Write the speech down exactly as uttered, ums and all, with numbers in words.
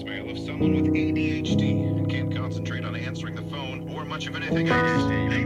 voicemail of someone with A D H D and can't concentrate on answering the phone or much of anything else.